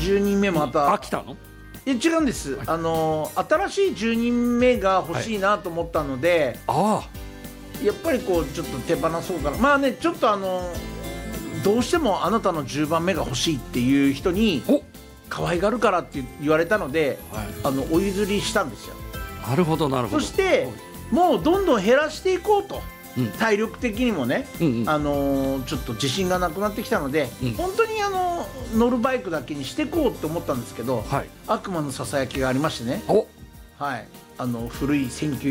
10人目また来たの？ 違うんです、新しい10人目が欲しいなと思ったので、やっぱりこうちょっと手放そうかな。まあね、ちょっとどうしてもあなたの10番目が欲しいっていう人に可愛がるからって言われたので、お譲りしたんですよ。 なるほどなるほど。 そしてもうどんどん減らしていこうと、体力的にもね、ちょっと自信がなくなってきたので、本当に乗るバイクだけにしていこうと思ったんですけど、悪魔のささやきがありましてね、古い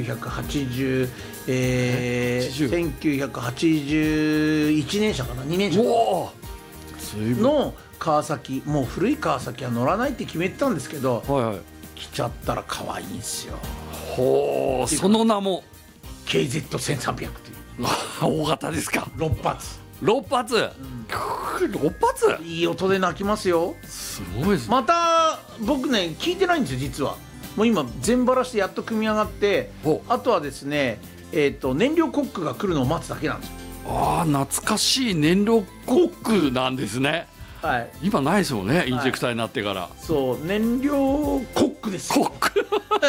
1981年車かな、2年車の川崎、もう古い川崎は乗らないって決めてたんですけど、来ちゃったら可愛いんですよ。 その名も KZ1300 という大型ですか。 6発 6発、6発いい音で鳴きますよ。 すごいです。 また僕ね聞いてないんですよ実は。もう今全バラしてやっと組み上がって、あとはですね、燃料コックが来るのを待つだけなんですよ。 懐かしい燃料コックなんですね。今ないですよね、インジェクターになってから。 そう、燃料コックですよ。 コック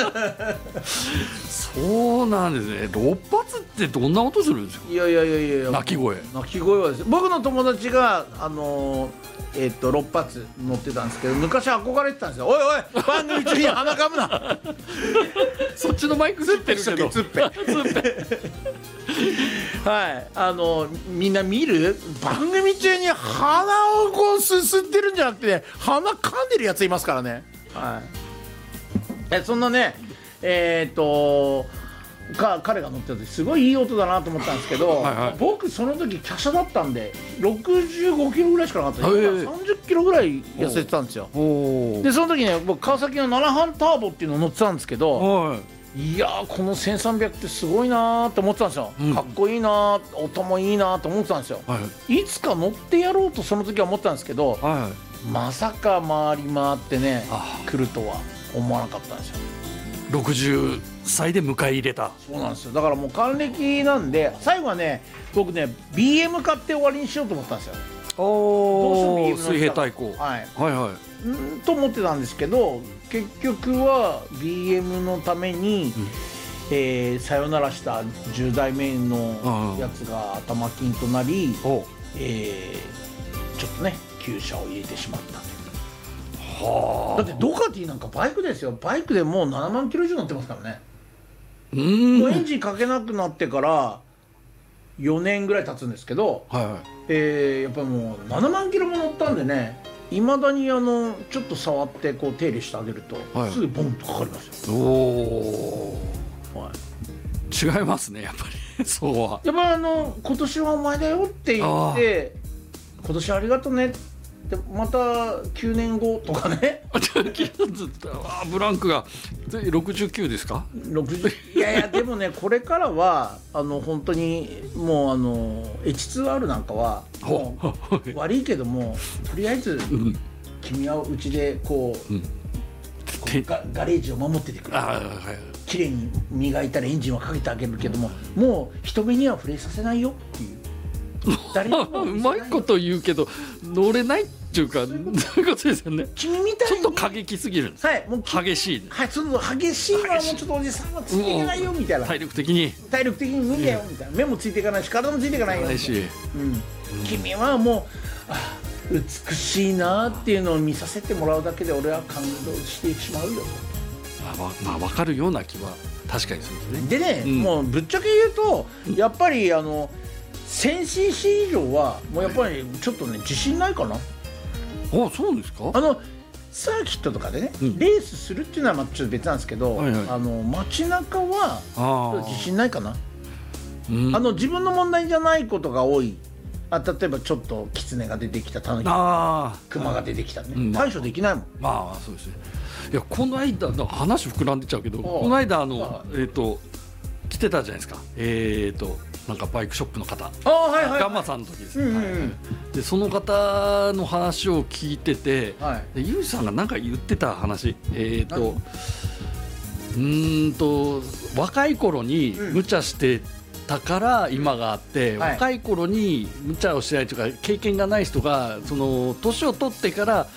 そうなんですね。6発ってどんな音するんですか？ いや鳴き声はです。僕の友達が6発乗ってたんですけど、昔憧れてたんですよ。おいおい、番組中に鼻かむなそっちのマイク吸ってるけどつっぺみんな見る番組中に鼻をこうすすってるんじゃなくてね、鼻かんでるやついますからね。そんなね彼が乗ってた時すごいいい音だなと思ったんですけど、僕その時華奢だったんで65キロぐらいしかなかった。30キロぐらい痩せてたんですよ。でその時ね、僕川崎の7班ターボっていうの乗ってたんですけど、いやこの1300ってすごいなと思ってたんですよ。かっこいいな、音もいいなと思ってたんですよ。いつか乗ってやろうとその時は思ってたんですけど、まさか回り回ってね来るとは思わなかったんですよ。 60歳で迎え入れた。 そうなんですよ。だからもう還暦なんで、最後はね僕ね BM 買って終わりにしようと思ったんですよ。 水平対向と思ってたんですけど、結局は BM のために、さよならした10代目のやつが頭金となり、ちょっとね旧車を入れてしまったという。だってドカティなんかバイクですよ。バイクでもう7万キロ以上乗ってますからね。もうエンジンかけなくなってから4年ぐらい経つんですけど、やっぱりもう7万キロも乗ったんでね、いまだにちょっと触ってこう手入れしてあげると、すぐボンとかかりますよ。 違いますねやっぱりそうは。やっぱ今年はお前だよって言って、今年ありがとねでまた9年後とかねブランクが69ですか ？60いやでもねこれからは本当にもうH2R なんかは悪いけどもとりあえず、君はうちでこう、ガレージを守っててくれる。綺麗に磨いたらエンジンはかけてあげるけども、もう人目には触れさせないよっていう。 うまいこと言うけど乗れないっていうかそういうことですよね。 君みたいにちょっと過激すぎるんです。もう激しい。 その激しいのはもうちょっとおじさんはついていかないよみたいな。 体力的に無理だよみたいな。目もついていかないし体もついていかないよ。君はもう美しいなっていうのを見させてもらうだけで俺は感動してしまうよ。 分かるような気は確かにするんですね。でね、もうぶっちゃけ言うとやっぱり1000cc 以上はもうやっぱりちょっとね自信ないかな。 そうですか？ サーキットとかでね、レースするっていうのはちょっと別なんですけど、街中は自信ないかな。自分の問題じゃないことが多い。例えばちょっとキツネが出てきた、タヌキ、クマが出てきたね、対処できないもん。 そうですね。いやこの間話膨らんでちゃうけど、この間来てたじゃないですか。なんかバイクショップの方、ガンマさんの時ですね。でその方の話を聞いてて、ユウジさんが何か言ってた話、若い頃に無茶してたから今があって、若い頃に無茶をしないというか経験がない人がその年を取ってから